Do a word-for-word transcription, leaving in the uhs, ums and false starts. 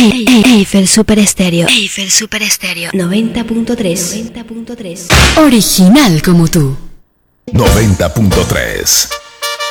Eiffel Super Estéreo. Eiffel Super Estéreo. noventa punto tres. noventa punto tres. Original como tú. noventa punto tres.